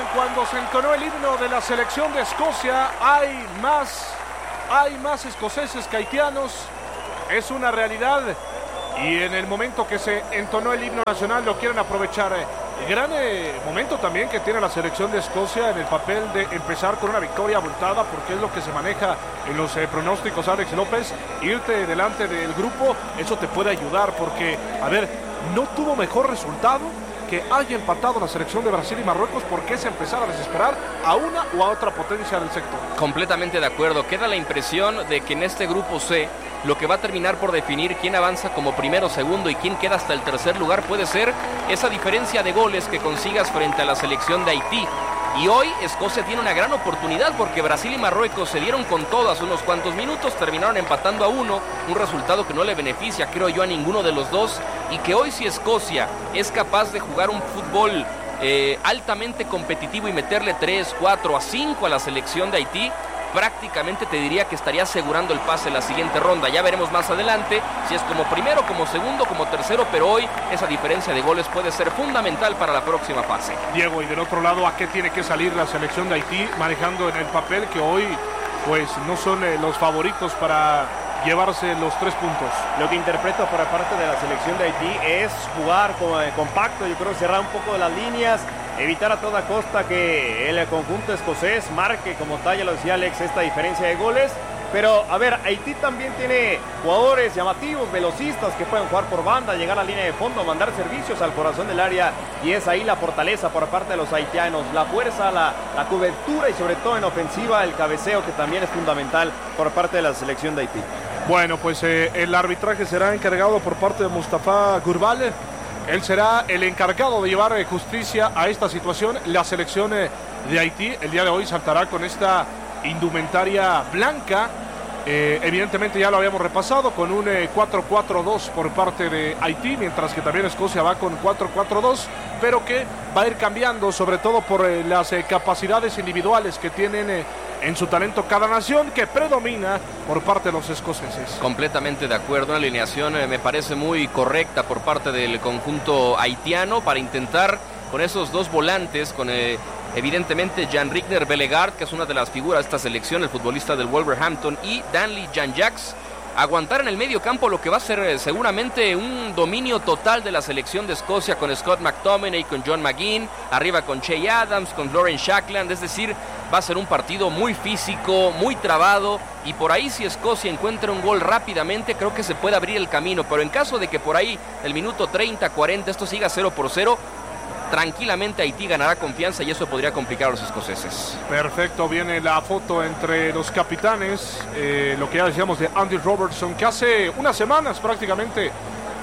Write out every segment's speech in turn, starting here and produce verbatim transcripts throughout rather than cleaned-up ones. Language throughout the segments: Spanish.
cuando se entonó el himno de la selección de Escocia, hay más, hay más escoceses que haitianos, es una realidad, y en el momento que se entonó el himno nacional lo quieren aprovechar. Gran eh, momento también que tiene la selección de Escocia en el papel de empezar con una victoria abultada, porque es lo que se maneja en los eh, pronósticos, Alex López. Irte delante del grupo, eso te puede ayudar, porque, a ver, no tuvo mejor resultado que haya empatado la selección de Brasil y Marruecos, porque es empezar a desesperar a una u a otra potencia del sector. Completamente de acuerdo. Queda la impresión de que en este grupo C lo que va a terminar por definir quién avanza como primero, segundo y quién queda hasta el tercer lugar puede ser esa diferencia de goles que consigas frente a la selección de Haití. Y hoy Escocia tiene una gran oportunidad, porque Brasil y Marruecos se dieron con todo hace unos cuantos minutos, terminaron empatando a uno, un resultado que no le beneficia, creo yo, a ninguno de los dos, y que hoy si Escocia es capaz de jugar un fútbol eh, altamente competitivo y meterle tres, cuatro a cinco a la selección de Haití, prácticamente te diría que estaría asegurando el pase en la siguiente ronda. Ya veremos más adelante si es como primero, como segundo, como tercero, pero hoy esa diferencia de goles puede ser fundamental para la próxima fase. Diego, y del otro lado, ¿a qué tiene que salir la selección de Haití manejando en el papel que hoy pues no son eh, los favoritos para llevarse los tres puntos? Lo que interpreto por parte de la selección de Haití es jugar con, eh, compacto, yo creo cerrar un poco de las líneas, evitar a toda costa que el conjunto escocés marque, como tal, ya lo decía Alex, esta diferencia de goles. Pero, a ver, Haití también tiene jugadores llamativos, velocistas, que pueden jugar por banda, llegar a la línea de fondo, mandar servicios al corazón del área, y es ahí la fortaleza por parte de los haitianos, la fuerza, la, la cobertura y sobre todo en ofensiva el cabeceo, que también es fundamental por parte de la selección de Haití. Bueno, pues eh, el arbitraje será encargado por parte de Mustafa Gurbale. Él será el encargado de llevar eh, justicia a esta situación. La selección eh, de Haití el día de hoy saltará con esta indumentaria blanca. Eh, evidentemente ya lo habíamos repasado con un eh, cuatro cuatro dos por parte de Haití, mientras que también Escocia va con cuatro cuatro dos, pero que va a ir cambiando sobre todo por eh, las eh, capacidades individuales que tienen eh, en su talento cada nación, que predomina por parte de los escoceses. Completamente de acuerdo, una alineación eh, me parece muy correcta por parte del conjunto haitiano para intentar con esos dos volantes, con eh, evidentemente Jan-Rigner Bellegarde, que es una de las figuras de esta selección, el futbolista del Wolverhampton, y Danley Jan-Jacques, aguantar en el medio campo lo que va a ser eh, seguramente un dominio total de la selección de Escocia, con Scott McTominay, con John McGinn, arriba con Che Adams, con Lawrence Shackland. Es decir, va a ser un partido muy físico, muy trabado, y por ahí si Escocia encuentra un gol rápidamente, creo que se puede abrir el camino, pero en caso de que por ahí el minuto treinta, cuarenta esto siga cero por cero, tranquilamente Haití ganará confianza y eso podría complicar a los escoceses. Perfecto, viene la foto entre los capitanes, eh, lo que ya decíamos de Andy Robertson, que hace unas semanas prácticamente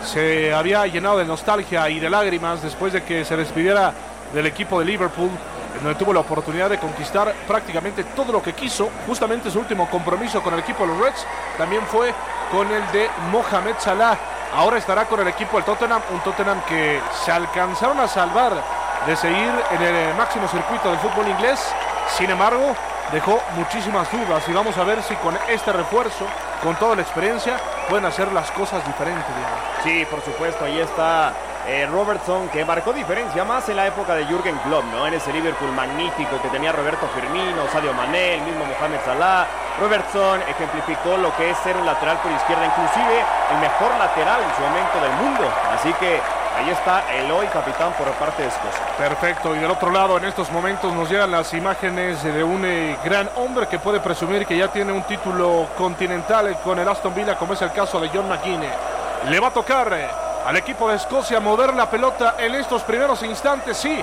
se había llenado de nostalgia y de lágrimas después de que se despidiera del equipo de Liverpool, donde tuvo la oportunidad de conquistar prácticamente todo lo que quiso. Justamente su último compromiso con el equipo de los Reds también fue con el de Mohamed Salah. Ahora estará con el equipo del Tottenham, un Tottenham que se alcanzaron a salvar de seguir en el máximo circuito del fútbol inglés. Sin embargo, dejó muchísimas dudas y vamos a ver si con este refuerzo, con toda la experiencia, pueden hacer las cosas diferentes, Diego. Sí, por supuesto, ahí está eh, Robertson, que marcó diferencia más en la época de Jürgen Klopp, ¿no? En ese Liverpool magnífico que tenía Roberto Firmino, Sadio Mané, el mismo Mohamed Salah. Robertson ejemplificó lo que es ser un lateral por izquierda, inclusive el mejor lateral en su momento del mundo. Así que ahí está el hoy capitán por parte de Escocia. Perfecto, y del otro lado en estos momentos nos llegan las imágenes de un eh, gran hombre que puede presumir que ya tiene un título continental con el Aston Villa, como es el caso de John McGinn. Le va a tocar eh, al equipo de Escocia mover la pelota en estos primeros instantes. Sí,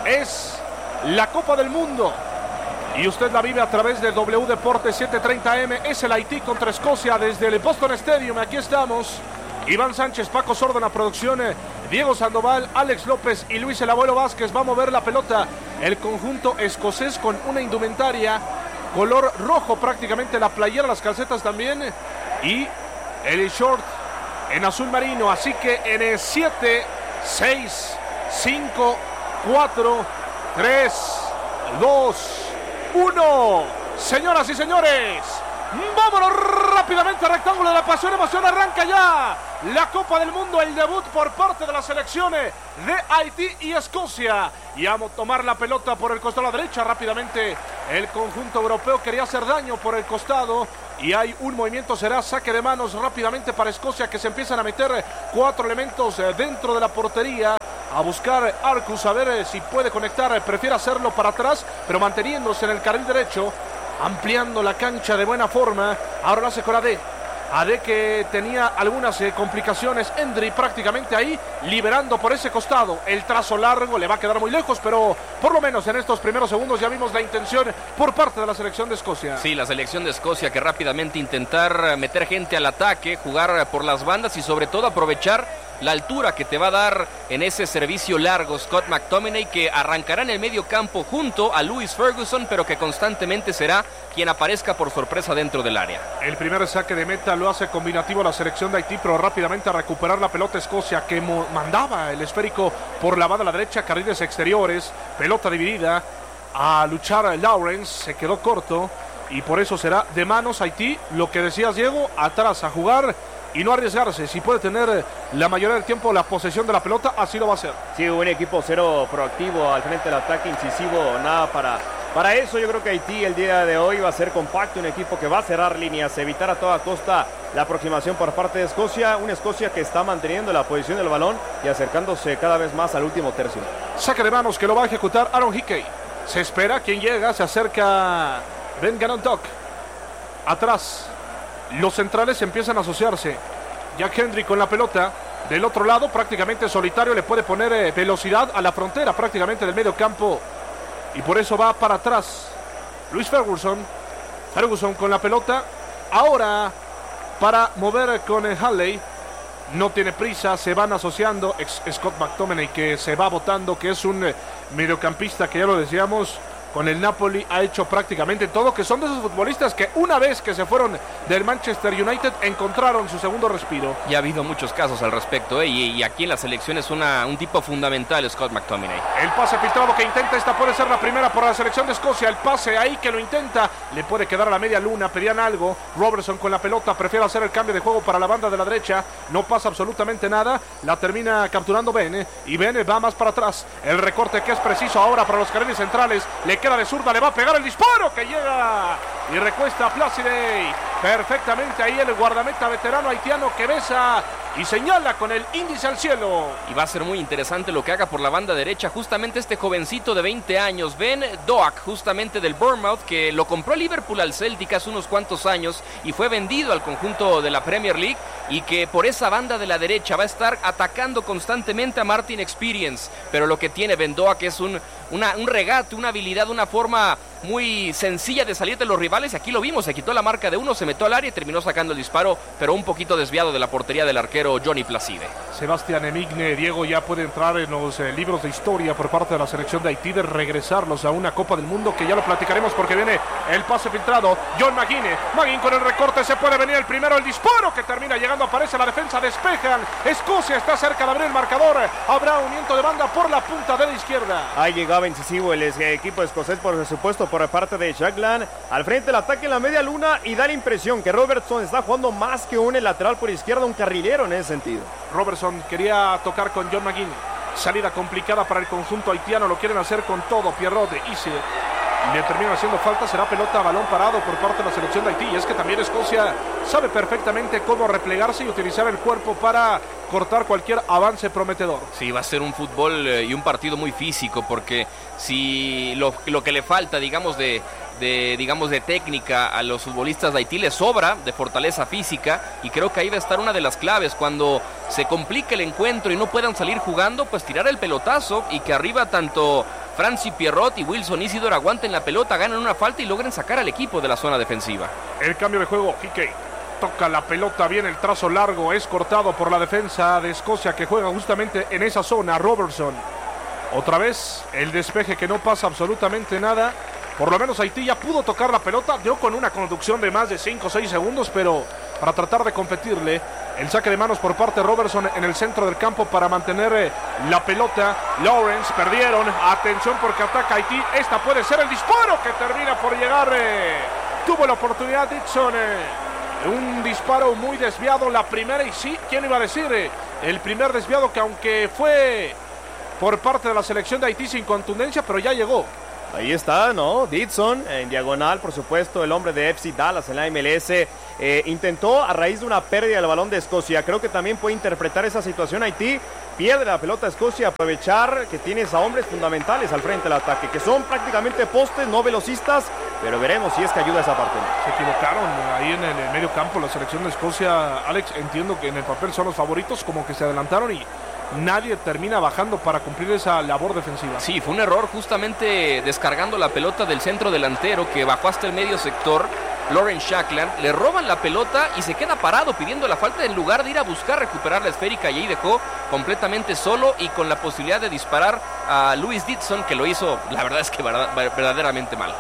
es la Copa del Mundo y usted la vive a través de W Deportes setecientos treinta M. Es el Haití contra Escocia desde el Boston Stadium. Aquí estamos, Iván Sánchez, Paco Sordo en la producción, Diego Sandoval, Alex López y Luis el Abuelo Vázquez. Va a mover la pelota el conjunto escocés con una indumentaria color rojo, prácticamente la playera, las calcetas también, y el short en azul marino. Así que en el siete, seis, cinco, cuatro, tres, dos, uno. Señoras y señores, vámonos rápido. rápidamente rectángulo de la pasión, emoción, arranca ya la Copa del Mundo, el debut por parte de las selecciones de Haití y Escocia. Y a tomar la pelota por el costado a la derecha rápidamente. El conjunto europeo quería hacer daño por el costado y hay un movimiento, será saque de manos rápidamente para Escocia, que se empiezan a meter cuatro elementos dentro de la portería. A buscar Arcus, a ver si puede conectar, prefiere hacerlo para atrás, pero manteniéndose en el carril derecho, ampliando la cancha de buena forma. Ahora lo hace con Ade. Ade, que tenía algunas eh, complicaciones. Endry prácticamente ahí, liberando por ese costado. El trazo largo le va a quedar muy lejos, pero por lo menos en estos primeros segundos ya vimos la intención por parte de la selección de Escocia. Sí, la selección de Escocia, que rápidamente intentar meter gente al ataque, jugar por las bandas y sobre todo aprovechar la altura que te va a dar en ese servicio largo Scott McTominay, que arrancará en el medio campo junto a Lewis Ferguson, pero que constantemente será quien aparezca por sorpresa dentro del área. El primer saque de meta lo hace combinativo la selección de Haití, pero rápidamente a recuperar la pelota Escocia, que mandaba el esférico por la banda a la derecha, carriles exteriores, pelota dividida, a luchar Lawrence, se quedó corto y por eso será de manos Haití. Lo que decías, Diego, atrás a jugar y no arriesgarse. Si puede tener la mayoría del tiempo la posesión de la pelota, así lo va a hacer. Sí, un equipo cero proactivo al frente del ataque, incisivo, nada para, para eso. Yo creo que Haití el día de hoy va a ser compacto, un equipo que va a cerrar líneas, evitar a toda costa la aproximación por parte de Escocia. Una Escocia que está manteniendo la posición del balón y acercándose cada vez más al último tercio. Saque de manos que lo va a ejecutar Aaron Hickey. Se espera quien llega, se acerca Ben Gannon-Doc. Atrás los centrales empiezan a asociarse. Jack Hendry con la pelota del otro lado, prácticamente solitario, le puede poner eh, velocidad a la frontera prácticamente del medio campo y por eso va para atrás Luis Ferguson. Ferguson con la pelota ahora para mover con el Halley. No tiene prisa, se van asociando. Ex Scott McTominay, que se va votando, que es un eh, mediocampista que ya lo decíamos, con el Napoli ha hecho prácticamente todo, que son de esos futbolistas que una vez que se fueron del Manchester United encontraron su segundo respiro. Ya ha habido muchos casos al respecto, ¿eh? y, y aquí en la selección es una, un tipo fundamental, Scott McTominay. El pase filtrado que intenta, esta puede ser la primera por la selección de Escocia. El pase ahí que lo intenta, le puede quedar a la media luna, pedían algo. Robertson con la pelota, prefiere hacer el cambio de juego para la banda de la derecha, no pasa absolutamente nada, la termina capturando Ben, y Ben va más para atrás. El recorte que es preciso ahora para los carriles centrales, le queda de zurda, le va a pegar el disparo que llega y recuesta a Placidey perfectamente ahí el guardameta veterano haitiano, que besa y señala con el índice al cielo. Y va a ser muy interesante lo que haga por la banda derecha justamente este jovencito de veinte años, Ben Doak, justamente del Bournemouth, que lo compró Liverpool al Celtic hace unos cuantos años y fue vendido al conjunto de la Premier League, y que por esa banda de la derecha va a estar atacando constantemente a Martin Experience. Pero lo que tiene Ben Doak es un, una, un regate, una habilidad, una forma muy sencilla de salir de los rivales. Aquí lo vimos, se quitó la marca de uno, se metió al área y terminó sacando el disparo, pero un poquito desviado de la portería del arquero Johnny Placide. Sebastián Emigne, Diego, ya puede entrar en los eh, libros de historia por parte de la selección de Haití, de regresarlos a una Copa del Mundo, que ya lo platicaremos porque viene el pase filtrado. John McGuinness, McGuinn con el recorte, se puede venir el primero, el disparo que termina llegando, aparece la defensa, despejan. Escocia está cerca de abrir el marcador, habrá un viento de banda por la punta de la izquierda. Ahí llegaba incisivo el equipo escocés, por supuesto, por parte de Shaglan, al frente del ataque en la media luna, y da la impresión que Robertson está jugando más que un lateral por izquierda, un carrilero en ese sentido. Robertson quería tocar con John McGuinn, salida complicada para el conjunto haitiano, lo quieren hacer con todo. Pierrot de Isse le termina haciendo falta, será pelota a balón parado por parte de la selección de Haití. Y es que también Escocia sabe perfectamente cómo replegarse y utilizar el cuerpo para cortar cualquier avance prometedor. Sí, va a ser un fútbol eh, y un partido muy físico, porque si lo, lo que le falta, digamos, de, de, digamos, de técnica a los futbolistas de Haití, les sobra de fortaleza física, y creo que ahí va a estar una de las claves. Cuando se complique el encuentro y no puedan salir jugando, pues tirar el pelotazo, y que arriba tanto Franci Pierrot y Wilson Isidore aguanten la pelota, ganan una falta y logren sacar al equipo de la zona defensiva. El cambio de juego, Hickey toca la pelota bien, el trazo largo es cortado por la defensa de Escocia, que juega justamente en esa zona. Robertson, otra vez el despeje que no pasa absolutamente nada. Por lo menos Haití ya pudo tocar la pelota, dio con una conducción de más de cinco o seis segundos, pero para tratar de competirle, el saque de manos por parte de Robertson en el centro del campo para mantener eh, la pelota. Lawrence, perdieron, atención porque ataca Haití, esta puede ser el disparo que termina por llegar, eh, tuvo la oportunidad Dixon, eh, Un disparo muy desviado, la primera, y sí, ¿quién iba a decir? El primer desviado que aunque fue por parte de la selección de Haití sin contundencia, pero ya llegó. Ahí está, ¿no? Dixon en diagonal, por supuesto, el hombre de F C Dallas en la M L S. Eh, intentó a raíz de una pérdida del balón de Escocia. Creo que también puede interpretar esa situación Haití. Pierde la pelota Escocia, aprovechar que tienes a hombres fundamentales al frente del ataque, que son prácticamente postes, no velocistas, pero veremos si es que ayuda esa parte. Se equivocaron ahí en el medio campo la selección de Escocia. Alex, entiendo que en el papel son los favoritos, como que se adelantaron y nadie termina bajando para cumplir esa labor defensiva. Sí, fue un error justamente descargando la pelota del centro delantero que bajó hasta el medio sector. Lawrence Shakland, le roban la pelota y se queda parado pidiendo la falta en lugar de ir a buscar recuperar la esférica, y ahí dejó completamente solo y con la posibilidad de disparar a Louis Dixon, que lo hizo, la verdad es que verdaderamente mal.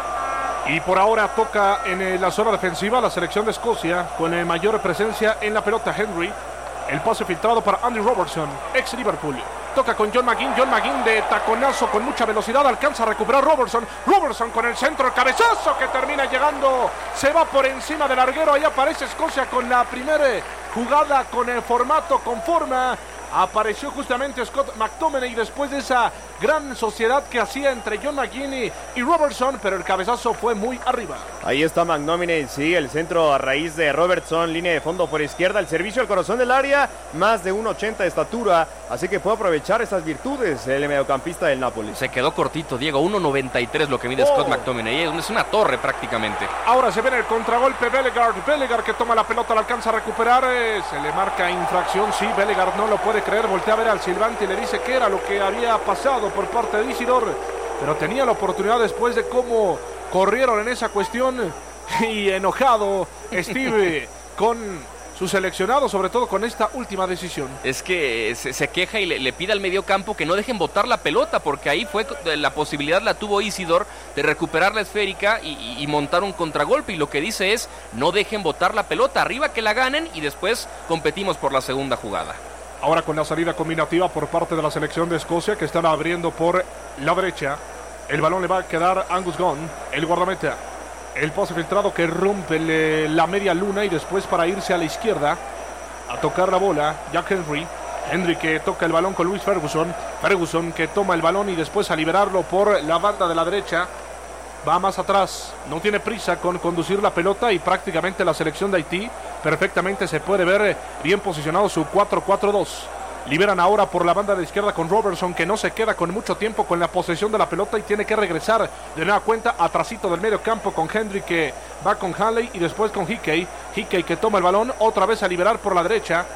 Y por ahora toca en la zona defensiva la selección de Escocia con mayor presencia en la pelota. Henry, el pase filtrado para Andy Robertson, ex Liverpool. Toca con John McGinn, John McGinn de taconazo con mucha velocidad, alcanza a recuperar Robertson, Robertson con el centro, el cabezazo que termina llegando, se va por encima del larguero, ahí aparece Escocia con la primera jugada con el formato, con forma, apareció justamente Scott McTominay después de esa gran sociedad que hacía entre John McGinn y Robertson, pero el cabezazo fue muy arriba. Ahí está McTominay, sí, el centro a raíz de Robertson, línea de fondo por izquierda, el servicio al corazón del área, más de uno ochenta de estatura, así que puede aprovechar esas virtudes el mediocampista del Napoli. Se quedó cortito, Diego, uno noventa y tres lo que mide oh. Scott McTominay, es una torre prácticamente. Ahora se viene el contragolpe, Bellegarde, Bellegarde que toma la pelota, la alcanza a recuperar, eh, se le marca infracción, sí, Bellegarde no lo puede creer, voltea a ver al silbante y le dice que era lo que había pasado por parte de Isidor, pero tenía la oportunidad después de cómo corrieron en esa cuestión, y enojado Steve con su seleccionado, sobre todo con esta última decisión. Es que se, se queja y le, le pide al mediocampo que no dejen botar la pelota, porque ahí fue la posibilidad, la tuvo Isidor de recuperar la esférica y, y, y montar un contragolpe, y lo que dice es no dejen botar la pelota, arriba que la ganen y después competimos por la segunda jugada. Ahora con la salida combinativa por parte de la selección de Escocia, que están abriendo por la derecha. El balón le va a quedar a Angus Gunn, el guardameta. El pase filtrado que rompe le, la media luna y después para irse a la izquierda a tocar la bola, Jack Henry. Henry que toca el balón con Luis Ferguson. Ferguson que toma el balón y después a liberarlo por la banda de la derecha. Va más atrás, no tiene prisa con conducir la pelota y prácticamente la selección de Haití perfectamente se puede ver bien posicionado su cuatro cuatro dos. Liberan ahora por la banda de izquierda con Robertson, que no se queda con mucho tiempo con la posesión de la pelota y tiene que regresar de nueva cuenta atrasito del medio campo con Henry, que va con Hanley y después con Hickey. Hickey que toma el balón otra vez a liberar por la derecha.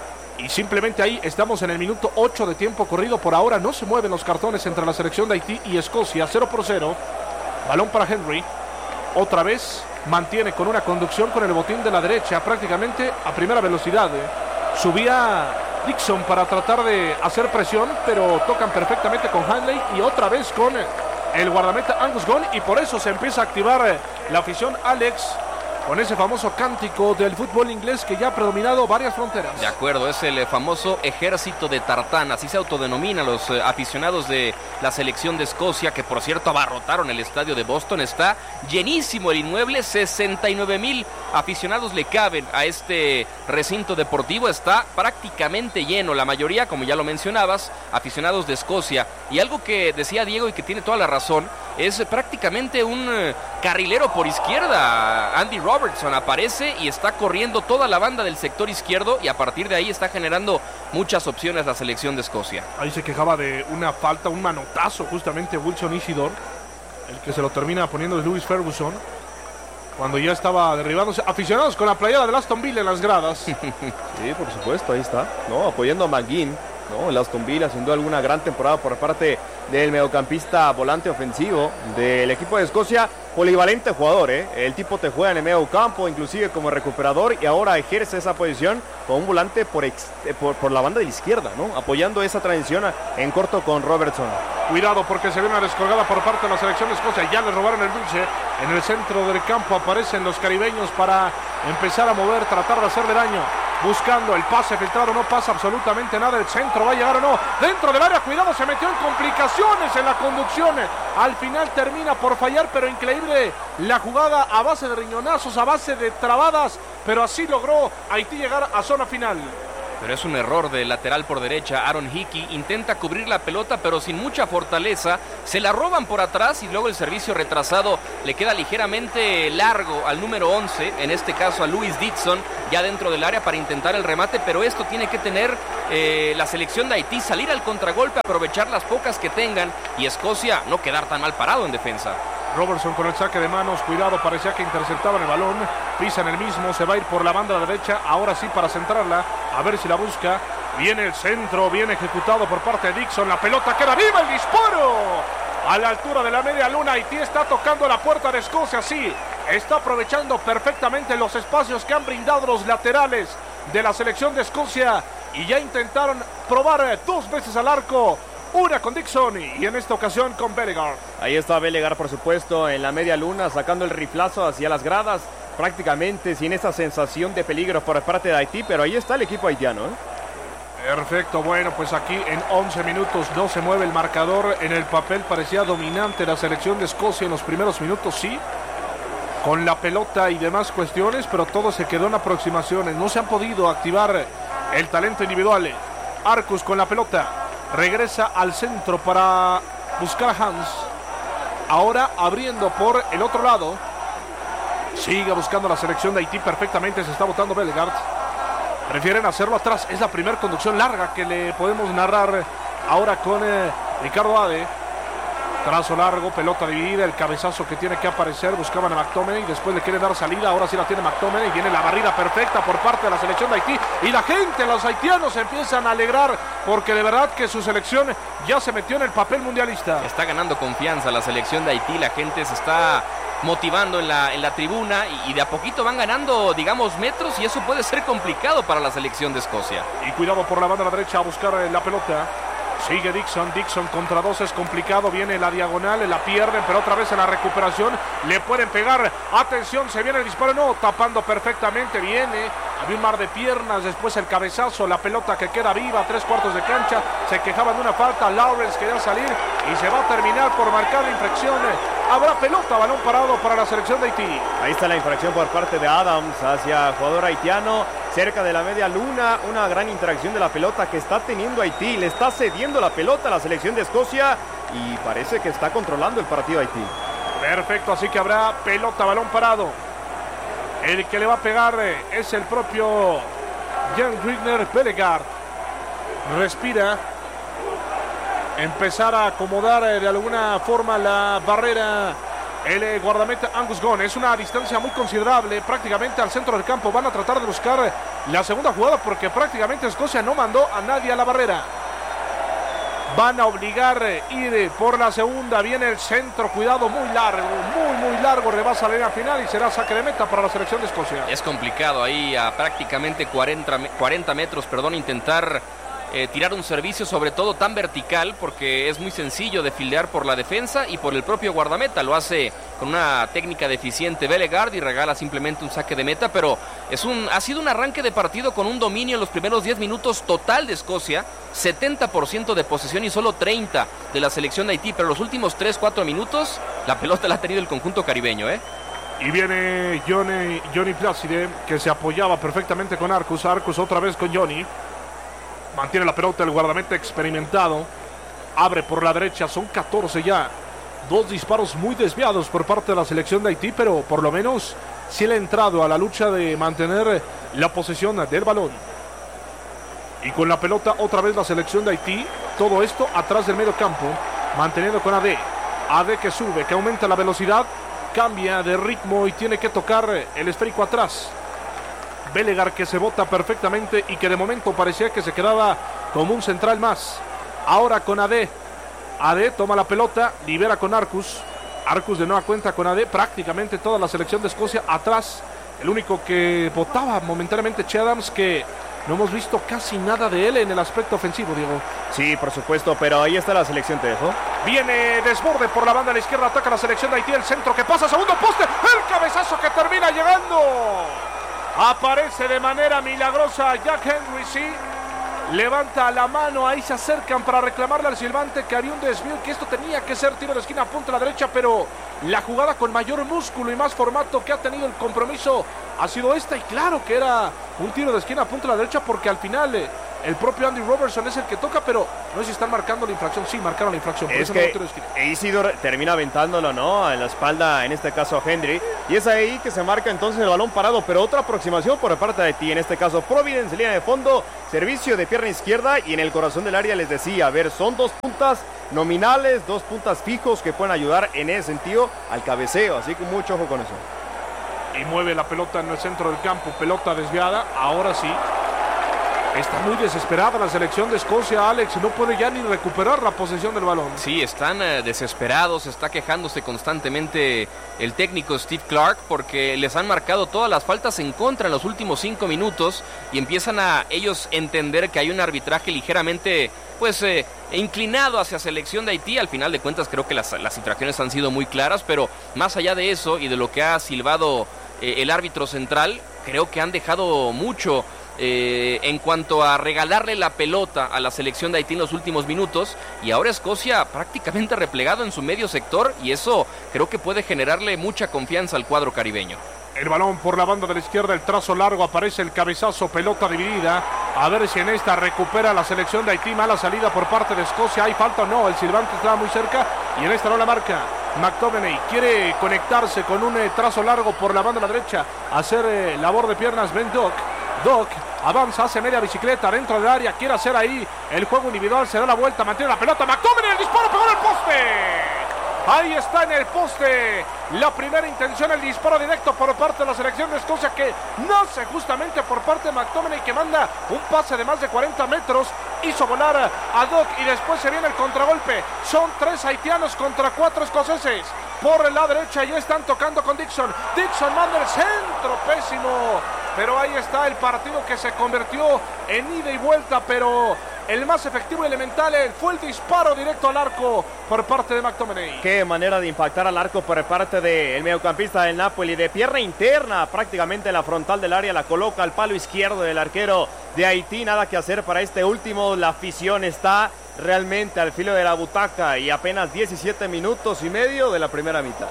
Y simplemente ahí estamos en el minuto ocho de tiempo corrido. Por ahora no se mueven los cartones entre la selección de Haití y Escocia, cero por cero. Balón para Henry, otra vez mantiene con una conducción con el botín de la derecha prácticamente a primera velocidad. Subía Dixon para tratar de hacer presión, pero tocan perfectamente con Hanley y otra vez con el guardameta Angus Gunn, y por eso se empieza a activar la afición, Alex, con ese famoso cántico del fútbol inglés que ya ha predominado varias fronteras. De acuerdo, es el famoso ejército de tartán, así se autodenominan los eh, aficionados de la selección de Escocia, que por cierto abarrotaron el estadio de Boston. Está llenísimo el inmueble, sesenta y nueve mil aficionados le caben a este recinto deportivo, está prácticamente lleno, la mayoría, como ya lo mencionabas, aficionados de Escocia. Y algo que decía Diego y que tiene toda la razón, es prácticamente un eh, carrilero por izquierda. Andy Robertson aparece y está corriendo toda la banda del sector izquierdo, y a partir de ahí está generando muchas opciones la selección de Escocia. Ahí se quejaba de una falta, un manotazo justamente Wilson Isidor, el que se lo termina poniendo de Louis Ferguson cuando ya estaba derribándose. Aficionados con la playera de Aston Villa en las gradas. Sí, por supuesto, ahí está, ¿no? Apoyando a McGinn, ¿no? El Aston Villa, sin duda alguna, gran temporada por parte del mediocampista volante ofensivo del equipo de Escocia. Polivalente jugador, ¿eh? El tipo te juega en el medio campo, inclusive como recuperador, y ahora ejerce esa posición con un volante por, ex, por, por la banda de la izquierda, ¿no? Apoyando esa transición en corto con Robertson. Cuidado porque se viene una descolgada por parte de la selección de Escocia. Ya le robaron el dulce. En el centro del campo aparecen los caribeños para empezar a mover, tratar de hacerle daño buscando el pase filtrado, no pasa absolutamente nada, el centro va a llegar o no, dentro del área, cuidado, se metió en complicaciones en la conducción, al final termina por fallar, pero increíble la jugada a base de riñonazos, a base de trabadas, pero así logró Haití llegar a zona final. Pero es un error del lateral por derecha, Aaron Hickey, intenta cubrir la pelota pero sin mucha fortaleza, se la roban por atrás y luego el servicio retrasado le queda ligeramente largo al número once, en este caso a Louis Dixon, ya dentro del área para intentar el remate, pero esto tiene que tener eh, la selección de Haití, salir al contragolpe, aprovechar las pocas que tengan y Escocia no quedar tan mal parado en defensa. Robertson con el saque de manos, cuidado, parecía que interceptaban el balón, pisan el mismo, se va a ir por la banda derecha, ahora sí para centrarla, a ver si la busca, viene el centro, bien ejecutado por parte de Dixon, la pelota queda viva, el disparo, a la altura de la media luna, Haití está tocando la puerta de Escocia, sí, está aprovechando perfectamente los espacios que han brindado los laterales de la selección de Escocia, y ya intentaron probar dos veces al arco, una con Dixon y en esta ocasión con Bellegarde. Ahí está Bellegarde, por supuesto, en la media luna, sacando el riflazo hacia las gradas, prácticamente sin esa sensación de peligro por parte de Haití, pero ahí está el equipo haitiano, ¿eh? Perfecto, bueno, pues aquí en once minutos no se mueve el marcador. En el papel parecía dominante la selección de Escocia en los primeros minutos, sí, con la pelota y demás cuestiones, pero todo se quedó en aproximaciones. No se han podido activar el talento individual. Arcus con la pelota. Regresa al centro para buscar a Hans. Ahora abriendo por el otro lado. Sigue buscando la selección de Haití perfectamente. Se está botando Bellegarde. Prefieren hacerlo atrás. Es la primera conducción larga que le podemos narrar ahora con eh, Ricardo Ade. Trazo largo, pelota dividida, el cabezazo que tiene que aparecer. Buscaban a McTominay, después le quiere dar salida. Ahora sí la tiene McTominay. Viene la barrida perfecta por parte de la selección de Haití. Y la gente, los haitianos, se empiezan a alegrar porque de verdad que su selección ya se metió en el papel mundialista. Está ganando confianza la selección de Haití. La gente se está motivando en la, en la tribuna y, y de a poquito van ganando, digamos, metros, y eso puede ser complicado para la selección de Escocia. Y cuidado por la banda derecha a buscar la pelota. Sigue Dixon, Dixon contra dos es complicado, viene la diagonal, la pierden, pero otra vez en la recuperación le pueden pegar, atención, se viene el disparo, no, tapando perfectamente, viene, había un mar de piernas, después el cabezazo, la pelota que queda viva, tres cuartos de cancha, se quejaban de una falta, Lawrence quería salir y se va a terminar por marcar la infracción, habrá pelota, balón parado para la selección de Haití. Ahí está la infracción por parte de Adams hacia el jugador haitiano, cerca de la media luna, una gran interacción de la pelota que está teniendo Haití, le está cediendo la pelota a la selección de Escocia y parece que está controlando el partido Haití. Perfecto, así que habrá pelota, balón parado. El que le va a pegar es el propio Jan Rigner. Bellegarde respira, empezar a acomodar de alguna forma la barrera. El guardameta Angus Gunn, es una distancia muy considerable, prácticamente al centro del campo. Van a tratar de buscar la segunda jugada porque prácticamente Escocia no mandó a nadie a la barrera. Van a obligar a ir por la segunda, viene el centro, cuidado, muy largo, muy muy largo, rebasa la línea final y será saque de meta para la selección de Escocia. Es complicado ahí a prácticamente cuarenta, cuarenta metros, perdón, intentar Eh, tirar un servicio sobre todo tan vertical, porque es muy sencillo de fildear por la defensa y por el propio guardameta. Lo hace con una técnica deficiente Bellegarde y regala simplemente un saque de meta, pero es un, ha sido un arranque de partido con un dominio en los primeros diez minutos total de Escocia, setenta por ciento de posesión y solo treinta de la selección de Haití, pero los últimos tres cuatro minutos la pelota la ha tenido el conjunto caribeño, ¿eh? Y viene Johnny, Johnny Placide, que se apoyaba perfectamente con Arcus, Arcus otra vez con Johnny. Mantiene la pelota el guardameta experimentado. Abre por la derecha, son catorce ya. Dos disparos muy desviados por parte de la selección de Haití, pero por lo menos sí le ha entrado a la lucha de mantener la posesión del balón. Y con la pelota otra vez la selección de Haití. Todo esto atrás del medio campo, manteniendo con Ade. Ade que sube, que aumenta la velocidad, cambia de ritmo y tiene que tocar el esférico atrás. Bellegarde que se bota perfectamente y que de momento parecía que se quedaba como un central más. Ahora con Ade. Ade toma la pelota, libera con Arcus. Arcus de nueva cuenta con Ade. Prácticamente toda la selección de Escocia atrás. El único que botaba momentáneamente Che Adams, que no hemos visto casi nada de él en el aspecto ofensivo, Diego. Sí, por supuesto, pero ahí está la selección, te dejo. Viene desborde por la banda a la izquierda, ataca la selección de Haití, el centro que pasa, segundo poste, el cabezazo que termina llegando. Aparece de manera milagrosa Jack Henry, sí. Levanta la mano, ahí se acercan para reclamarle al silbante que había un desvío y que esto tenía que ser tiro de esquina, punta a la derecha, pero la jugada con mayor músculo y más formato que ha tenido el compromiso ha sido esta, y claro que era un tiro de esquina, punta a la derecha, porque al final eh, el propio Andy Robertson es el que toca, pero no sé si están marcando la infracción. Sí, marcaron la infracción. Por es eso que no tiro de esquina. Isidor termina aventándolo, ¿no? En la espalda, en este caso a Henry, y es ahí que se marca entonces el balón parado, pero otra aproximación por parte de Haití, en este caso Providence, línea de fondo, servicio de pierna izquierda, y en el corazón del área les decía, a ver, son dos puntas nominales, dos puntas fijos que pueden ayudar en ese sentido al cabeceo, así que mucho ojo con eso. Y mueve la pelota en el centro del campo, pelota desviada, ahora sí. Está muy desesperada la selección de Escocia, Alex, no puede ya ni recuperar la posesión del balón. Sí, están eh, desesperados, está quejándose constantemente el técnico Steve Clark porque les han marcado todas las faltas en contra en los últimos cinco minutos y empiezan a ellos entender que hay un arbitraje ligeramente pues eh, inclinado hacia selección de Haití. Al final de cuentas creo que las, las infracciones han sido muy claras, pero más allá de eso y de lo que ha silbado eh, el árbitro central, creo que han dejado mucho Eh, en cuanto a regalarle la pelota a la selección de Haití en los últimos minutos, y ahora Escocia prácticamente replegado en su medio sector, y eso creo que puede generarle mucha confianza al cuadro caribeño. El balón por la banda de la izquierda, el trazo largo, aparece el cabezazo, pelota dividida, a ver si en esta recupera la selección de Haití. Mala salida por parte de Escocia, ¿hay falta o no? El silbante estaba muy cerca y en esta no la marca. McTominay quiere conectarse con un eh, trazo largo por la banda de la derecha, hacer eh, labor de piernas. Ben Doak, Doak avanza, hace media bicicleta dentro del área, quiere hacer ahí el juego individual, se da la vuelta, mantiene la pelota, McTominay, el disparo, pegó en el poste. Ahí está en el poste la primera intención, el disparo directo por parte de la selección de Escocia, que nace justamente por parte de McTominay, que manda un pase de más de cuarenta metros, hizo volar a Doak y después se viene el contragolpe. Son tres haitianos contra cuatro escoceses por la derecha y están tocando con Dixon. Dixon manda el centro, pésimo, pero ahí está el partido que se convirtió en ida y vuelta, pero el más efectivo y elemental fue el disparo directo al arco por parte de McTominay. Qué manera de impactar al arco por parte del mediocampista del Napoli, de pierna interna, prácticamente en la frontal del área, la coloca al palo izquierdo del arquero de Haití. Nada que hacer para este último, la afición está realmente al filo de la butaca y apenas diecisiete minutos y medio de la primera mitad.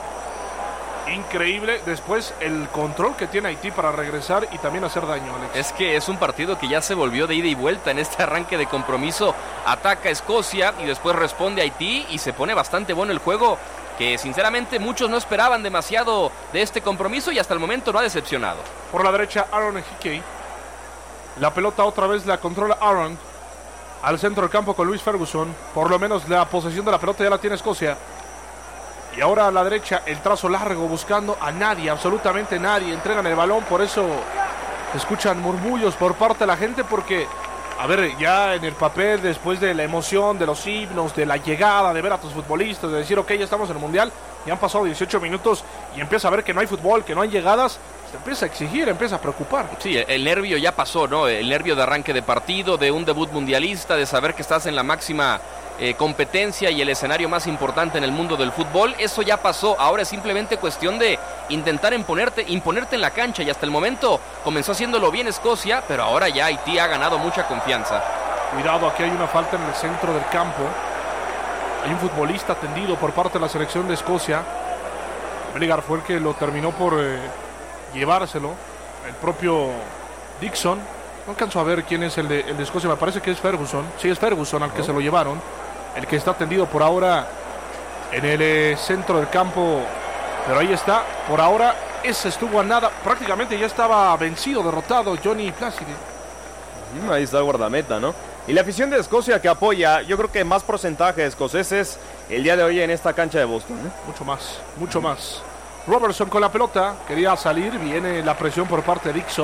Increíble, después el control que tiene Haití para regresar y también hacer daño, Alex. Es que es un partido que ya se volvió de ida y vuelta en este arranque de compromiso. Ataca Escocia y después responde Haití y se pone bastante bueno el juego, que sinceramente muchos no esperaban demasiado de este compromiso y hasta el momento no ha decepcionado. Por la derecha Aaron Hickey, la pelota otra vez la controla Aaron, al centro del campo con Luis Ferguson. Por lo menos la posesión de la pelota ya la tiene Escocia. Y ahora a la derecha el trazo largo buscando a nadie, absolutamente nadie. Entregan el balón, por eso escuchan murmullos por parte de la gente, porque, a ver, ya en el papel, después de la emoción, de los himnos, de la llegada, de ver a tus futbolistas, de decir, ok, ya estamos en el Mundial, ya han pasado dieciocho minutos y empieza a ver que no hay fútbol, que no hay llegadas, se empieza a exigir, empieza a preocupar. Sí, el nervio ya pasó, ¿no? El nervio de arranque de partido, de un debut mundialista, de saber que estás en la máxima Eh, competencia y el escenario más importante en el mundo del fútbol, eso ya pasó. Ahora es simplemente cuestión de intentar imponerte, imponerte en la cancha, y hasta el momento comenzó haciéndolo bien Escocia, pero ahora ya Haití ha ganado mucha confianza. Cuidado, aquí hay una falta en el centro del campo. Hay un futbolista tendido por parte de la selección de Escocia. Bellegar fue el que lo terminó por eh, llevárselo, el propio Dixon. No alcanzo a ver quién es el de, el de Escocia, me parece que es Ferguson. Sí, es Ferguson al que oh. se lo llevaron. El que está tendido por ahora en el eh, centro del campo. Pero ahí está, por ahora ese estuvo a nada. Prácticamente ya estaba vencido, derrotado Johnny Plácido. Ahí está el guardameta, ¿no? Y la afición de Escocia que apoya, yo creo que más porcentaje de escoceses el día de hoy en esta cancha de Boston, ¿eh? Mucho más, mucho más. Robertson con la pelota, quería salir, viene la presión por parte de Dixon,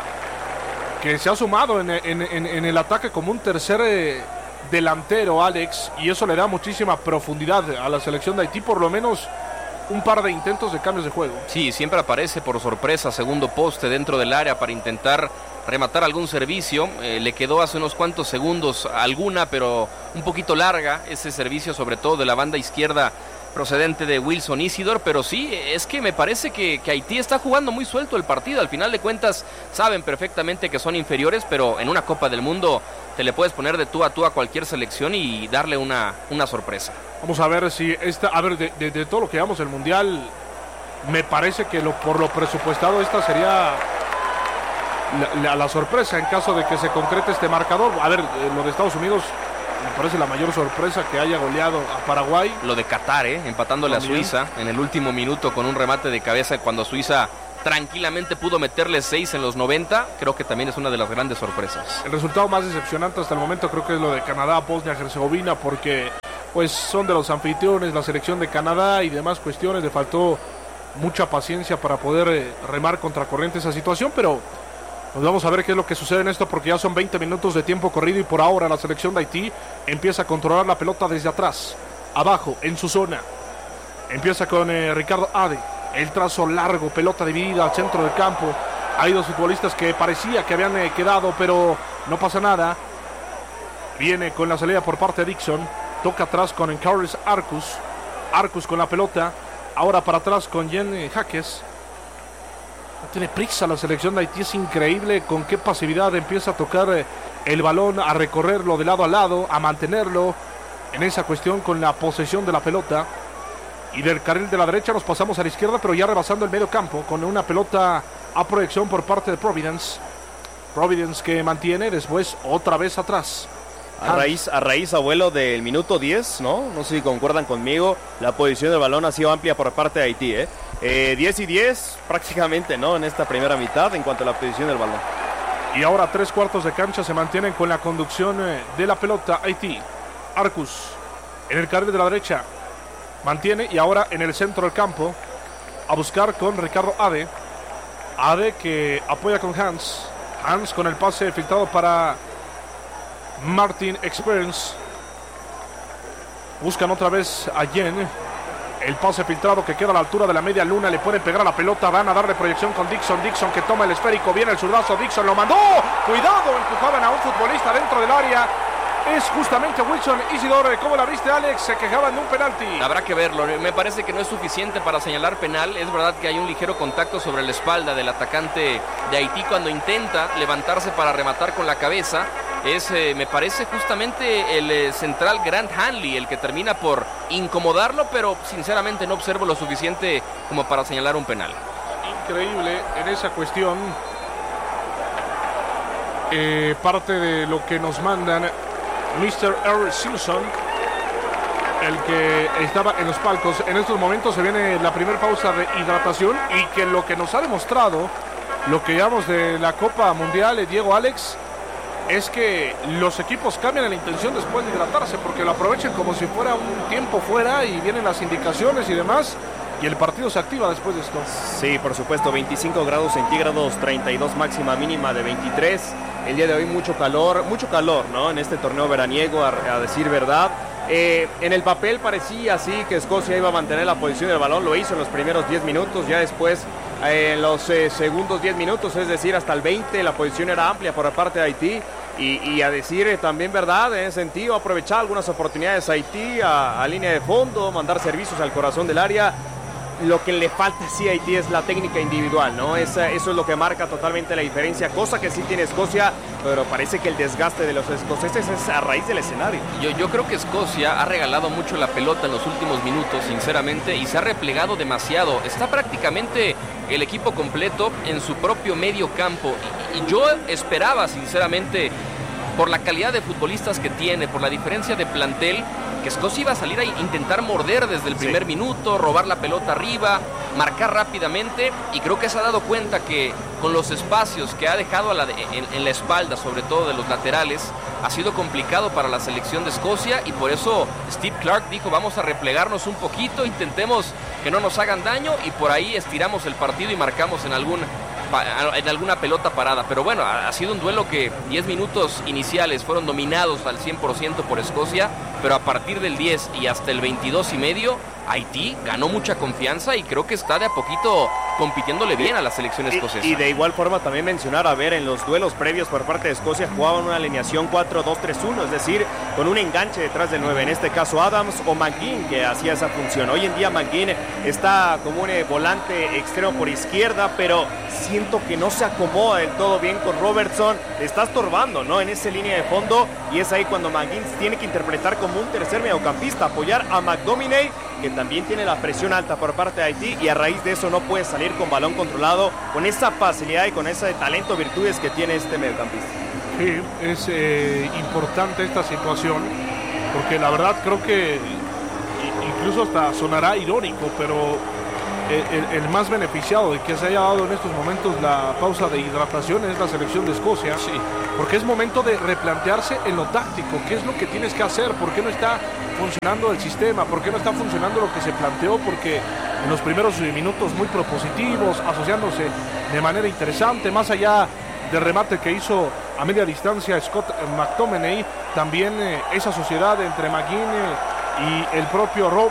que se ha sumado en, en, en, en el ataque como un tercer eh, delantero, Alex, y eso le da muchísima profundidad a la selección de Haití, por lo menos un par de intentos de cambios de juego. Sí, siempre aparece por sorpresa, segundo poste dentro del área para intentar rematar algún servicio. Eh, le quedó hace unos cuantos segundos alguna, pero un poquito larga ese servicio, sobre todo de la banda izquierda procedente de Wilson Isidore, pero sí, es que me parece que, que Haití está jugando muy suelto el partido. Al final de cuentas saben perfectamente que son inferiores, pero en una Copa del Mundo te le puedes poner de tú a tú a cualquier selección y darle una, una sorpresa. Vamos a ver si esta, a ver, de, de, de todo lo que llevamos del Mundial, me parece que lo, por lo presupuestado esta sería la, la, la sorpresa en caso de que se concrete este marcador. A ver, eh, lo de Estados Unidos me parece la mayor sorpresa, que haya goleado a Paraguay. Lo de Qatar, ¿eh? empatándole También. a Suiza en el último minuto con un remate de cabeza cuando Suiza tranquilamente pudo meterle seis en los noventa, creo que también es una de las grandes sorpresas. El resultado más decepcionante hasta el momento creo que es lo de Canadá, Bosnia-Herzegovina, porque pues son de los anfitriones, la selección de Canadá y demás cuestiones, le faltó mucha paciencia para poder eh, remar contracorriente esa situación, pero pues vamos a ver qué es lo que sucede en esto, porque ya son veinte minutos de tiempo corrido y por ahora la selección de Haití empieza a controlar la pelota desde atrás, abajo, en su zona. Empieza con eh, Ricardo Ade, el trazo largo, pelota dividida al centro del campo. Hay dos futbolistas que parecía que habían eh, quedado, pero no pasa nada. Viene con la salida por parte de Dixon, toca atrás con Carlos Arcus, Arcus con la pelota, ahora para atrás con Jen eh, Jaques. No tiene prisa la selección de Haití, es increíble con qué pasividad empieza a tocar eh, el balón, a recorrerlo de lado a lado, a mantenerlo en esa cuestión con la posesión de la pelota. Y del carril de la derecha nos pasamos a la izquierda, pero ya rebasando el medio campo, con una pelota a proyección por parte de Providence. Providence que mantiene, después otra vez atrás. A raíz, a raíz, abuelo, del minuto diez, ¿no? No sé si concuerdan conmigo, la posición del balón ha sido amplia por parte de Haití, ¿eh? eh diez y diez prácticamente, ¿no? En esta primera mitad en cuanto a la posición del balón. Y ahora tres cuartos de cancha se mantienen con la conducción de la pelota Haití. Arcus en el carril de la derecha mantiene, y ahora en el centro del campo a buscar con Ricardo Ade. Ade que apoya con Hans. Hans con el pase filtrado para Martin Experience. Buscan otra vez a Jen. El pase filtrado que queda a la altura de la media luna. Le pueden pegar a la pelota. Van a darle proyección con Dixon. Dixon que toma el esférico. Viene el zurdazo. Dixon lo mandó. Cuidado. Empujaban a un futbolista dentro del área. Es justamente Wilson Isidore. ¿Cómo la viste, Alex? Se quejaban de un penalti. Habrá que verlo. Me parece que no es suficiente para señalar penal. Es verdad que hay un ligero contacto sobre la espalda del atacante de Haití cuando intenta levantarse para rematar con la cabeza. Es, eh, me parece, justamente el eh, central Grant Hanley el que termina por incomodarlo, pero sinceramente no observo lo suficiente como para señalar un penal. Increíble en esa cuestión. Eh, parte de lo que nos mandan mister R. Simpson, el que estaba en los palcos. En estos momentos se viene la primera pausa de hidratación, y que lo que nos ha demostrado, lo que llevamos de la Copa Mundial, Diego, Alex, es que los equipos cambian la intención después de hidratarse, porque lo aprovechan como si fuera un tiempo fuera y vienen las indicaciones y demás, y el partido se activa después de esto. Sí, por supuesto, veinticinco grados centígrados, treinta y dos máxima, mínima de veintitrés. El día de hoy mucho calor, mucho calor, ¿no? En este torneo veraniego, a, a decir verdad. Eh, en el papel parecía así que Escocia iba a mantener la posición del balón, lo hizo en los primeros diez minutos, ya después eh, en los eh, segundos diez minutos, es decir, hasta el veinte, la posición era amplia por parte de Haití. Y, y a decir eh, también verdad, en ese sentido, aprovechar algunas oportunidades a Haití, a, a línea de fondo, mandar servicios al corazón del área. Lo que le falta sí a Haití es la técnica individual, ¿no? Esa, eso es lo que marca totalmente la diferencia, cosa que sí tiene Escocia, pero parece que el desgaste de los escoceses es a raíz del escenario. Yo, yo creo que Escocia ha regalado mucho la pelota en los últimos minutos, sinceramente, y se ha replegado demasiado. Está prácticamente el equipo completo en su propio medio campo, y, y yo esperaba, sinceramente, por la calidad de futbolistas que tiene, por la diferencia de plantel, que Escocia iba a salir a intentar morder desde el primer sí. minuto, robar la pelota arriba, marcar rápidamente, y creo que se ha dado cuenta que con los espacios que ha dejado a la de, en, en la espalda, sobre todo de los laterales, ha sido complicado para la selección de Escocia, y por eso Steve Clark dijo: vamos a replegarnos un poquito, intentemos que no nos hagan daño, y por ahí estiramos el partido y marcamos en algún en alguna pelota parada. Pero bueno, ha sido un duelo que diez minutos iniciales fueron dominados al cien por ciento por Escocia, pero a partir del diez y hasta el veintidós y medio Haití ganó mucha confianza, y creo que está de a poquito compitiéndole bien a la selección escocesa. Y, y de igual forma también mencionar, a ver, en los duelos previos por parte de Escocia jugaban una alineación cuatro dos tres uno, es decir, con un enganche detrás del nueve, en este caso Adams o McGinn, que hacía esa función. Hoy en día McGinn está como un eh, volante extremo por izquierda, pero siento que no se acomoda del todo bien con Robertson, le está estorbando, ¿no?, en esa línea de fondo, y es ahí cuando McGinn tiene que interpretar como un tercer mediocampista, apoyar a McDominay, que también tiene la presión alta por parte de Haití, y a raíz de eso no puede salir con balón controlado, con esa facilidad y con ese talento, virtudes que tiene este mediocampista. Sí, es eh, importante esta situación, porque la verdad creo que incluso hasta sonará irónico, pero el, el más beneficiado de que se haya dado en estos momentos la pausa de hidratación es la selección de Escocia, sí, porque es momento de replantearse en lo táctico, qué es lo que tienes que hacer, por qué no está funcionando el sistema, por qué no está funcionando lo que se planteó, porque en los primeros minutos muy propositivos, asociándose de manera interesante, más allá del remate que hizo a media distancia Scott McTominay, también eh, esa sociedad entre McGinn y el propio Rob